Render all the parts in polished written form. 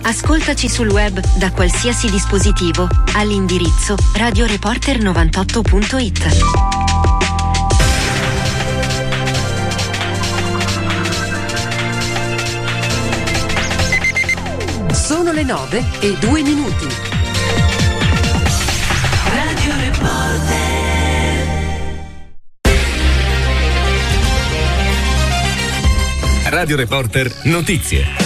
Ascoltaci sul web da qualsiasi dispositivo all'indirizzo radioreporter98.it. Sono le 9:02. Radio Reporter. Radio Reporter Notizie.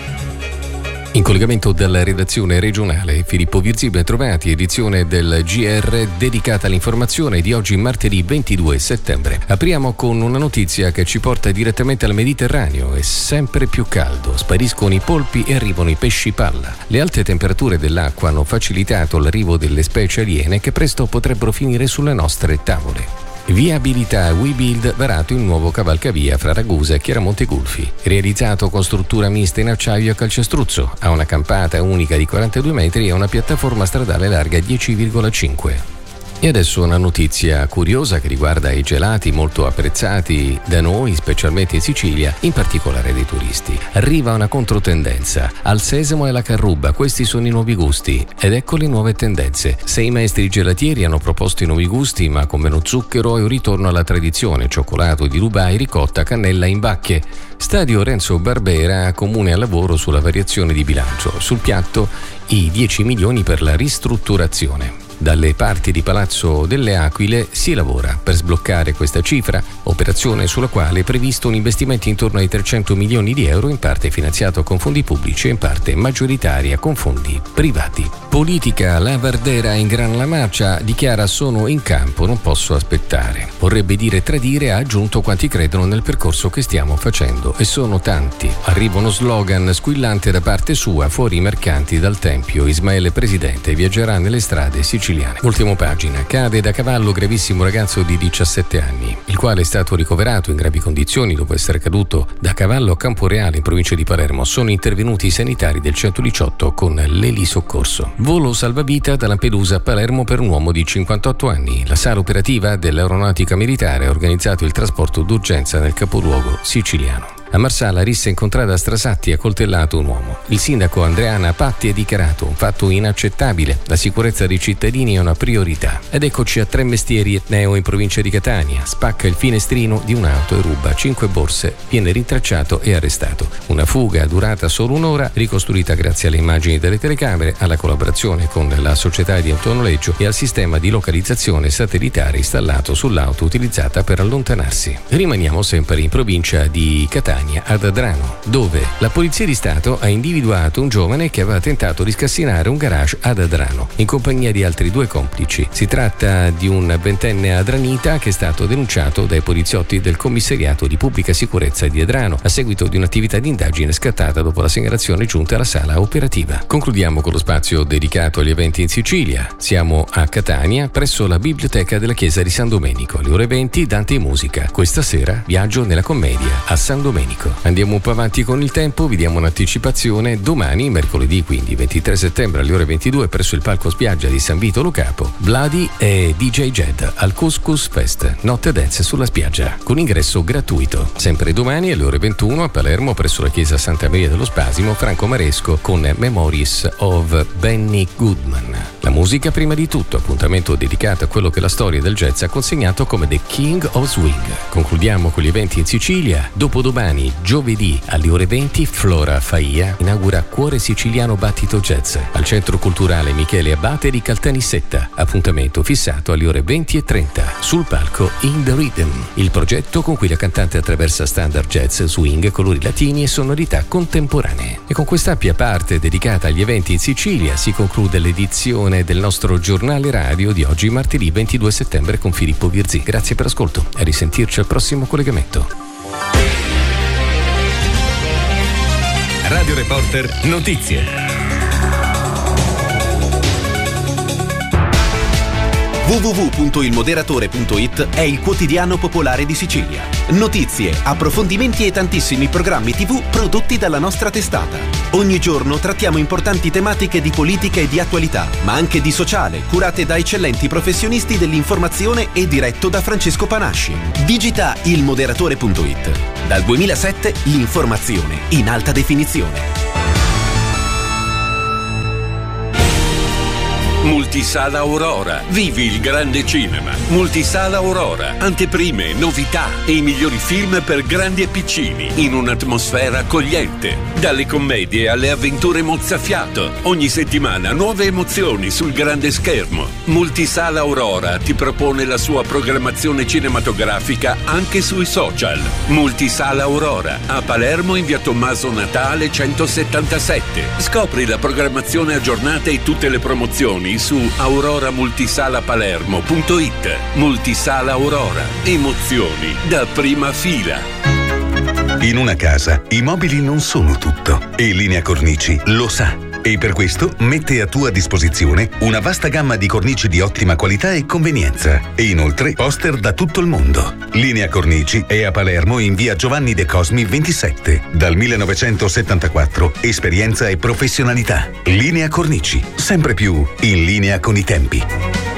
In collegamento dalla redazione regionale, Filippo Virzì, ben trovati, edizione del GR dedicata all'informazione di oggi martedì 22 settembre. Apriamo con una notizia che ci porta direttamente al Mediterraneo. È sempre più caldo, spariscono i polpi e arrivano i pesci palla. Le alte temperature dell'acqua hanno facilitato l'arrivo delle specie aliene che presto potrebbero finire sulle nostre tavole. Viabilità WeBuild varato il nuovo cavalcavia fra Ragusa e Chiaramonte Gulfi, realizzato con struttura mista in acciaio e calcestruzzo, ha una campata unica di 42 metri e una piattaforma stradale larga 10,5. E adesso una notizia curiosa che riguarda i gelati molto apprezzati da noi, specialmente in Sicilia, in particolare dai turisti. Arriva una controtendenza. Al sesamo e alla carruba, questi sono i nuovi gusti. Ed ecco le nuove tendenze. 6 maestri gelatieri hanno proposto i nuovi gusti, ma con meno zucchero e un ritorno alla tradizione. Cioccolato di Dubai, ricotta, cannella in bacche. Stadio Renzo Barbera, comune al lavoro sulla variazione di bilancio. Sul piatto i 10 milioni per la ristrutturazione. Dalle parti di Palazzo delle Aquile si lavora per sbloccare questa cifra, operazione sulla quale è previsto un investimento intorno ai 300 milioni di euro, in parte finanziato con fondi pubblici e in parte maggioritaria con fondi privati. Politica, la Vardera in Gran La Marcia dichiara: sono in campo, non posso aspettare. Vorrebbe dire tradire, ha aggiunto quanti credono nel percorso che stiamo facendo, e sono tanti. Arriva uno slogan squillante da parte sua: fuori i mercanti dal Tempio, Ismaele Presidente viaggerà nelle strade siciliane. Ultima pagina. Cade da cavallo gravissimo ragazzo di 17 anni, il quale è stato ricoverato in gravi condizioni dopo essere caduto da cavallo a Camporeale in provincia di Palermo. Sono intervenuti i sanitari del 118 con l'elisoccorso. Volo salvavita da Lampedusa a Palermo per un uomo di 58 anni. La sala operativa dell'Aeronautica Militare ha organizzato il trasporto d'urgenza nel capoluogo siciliano. A Marsala, rissa in contrada Strasatti, ha coltellato un uomo. Il sindaco Andreana Patti ha dichiarato: un fatto inaccettabile, la sicurezza dei cittadini è una priorità. Ed eccoci a Tremestieri Etneo in provincia di Catania. Spacca il finestrino di un'auto e ruba 5 borse, viene rintracciato e arrestato. Una fuga durata solo un'ora, ricostruita grazie alle immagini delle telecamere, alla collaborazione con la società di autonoleggio e al sistema di localizzazione satellitare installato sull'auto utilizzata per allontanarsi. Rimaniamo sempre in provincia di Catania, ad Adrano, dove la Polizia di Stato ha individuato un giovane che aveva tentato di scassinare un garage ad Adrano in compagnia di altri 2 complici. Si tratta di un 20enne adranita che è stato denunciato dai poliziotti del commissariato di pubblica sicurezza di Adrano a seguito di un'attività di indagine scattata dopo la segnalazione giunta alla sala operativa. Concludiamo con lo spazio dedicato agli eventi in Sicilia. Siamo a Catania, presso la biblioteca della chiesa di San Domenico. Alle ore 20 Dante e musica. Questa sera viaggio nella commedia a San Domenico. Andiamo un po' avanti con il tempo, vi diamo un'anticipazione. Domani, mercoledì quindi 23 settembre alle ore 22, presso il palco spiaggia di San Vito Lo Capo, Vladi e DJ Jed al Couscous Fest, notte dance sulla spiaggia, con ingresso gratuito. Sempre domani alle ore 21 a Palermo, presso la chiesa Santa Maria dello Spasimo, Franco Maresco con Memories of Benny Goodman. La musica prima di tutto, appuntamento dedicato a quello che la storia del jazz ha consegnato come The King of Swing. Concludiamo con gli eventi in Sicilia. Dopodomani, giovedì alle ore 20, Flora Faia inaugura Cuore Siciliano Battito Jazz al Centro Culturale Michele Abate di Caltanissetta. Appuntamento fissato alle ore 20:30 sul palco In The Rhythm, il progetto con cui la cantante attraversa standard jazz, swing, colori latini e sonorità contemporanee. E con quest'ampia parte dedicata agli eventi in Sicilia si conclude l'edizione del nostro giornale radio di oggi martedì 22 settembre con Filippo Virzì. Grazie per l'ascolto e a risentirci al prossimo collegamento. Radio Reporter Notizie. www.ilmoderatore.it è il quotidiano popolare di Sicilia. Notizie, approfondimenti e tantissimi programmi TV prodotti dalla nostra testata. Ogni giorno trattiamo importanti tematiche di politica e di attualità, ma anche di sociale, curate da eccellenti professionisti dell'informazione e diretto da Francesco Panasci. Digita ilmoderatore.it. Dal 2007 l'informazione in alta definizione. Multisala Aurora. Vivi il grande cinema. Multisala Aurora. Anteprime, novità e i migliori film per grandi e piccini in un'atmosfera accogliente. Dalle commedie alle avventure mozzafiato. Ogni settimana nuove emozioni sul grande schermo. Multisala Aurora ti propone la sua programmazione cinematografica anche sui social. Multisala Aurora a Palermo in via Tommaso Natale 177. Scopri la programmazione aggiornata e tutte le promozioni su auroramultisalapalermo.it. Multisala Aurora. Emozioni da prima fila. In una casa i mobili non sono tutto e Linea Cornici lo sa. E per questo mette a tua disposizione una vasta gamma di cornici di ottima qualità e convenienza. E inoltre poster da tutto il mondo. Linea Cornici è a Palermo in via Giovanni De Cosmi 27. Dal 1974. Esperienza e professionalità. Linea Cornici. Sempre più in linea con i tempi.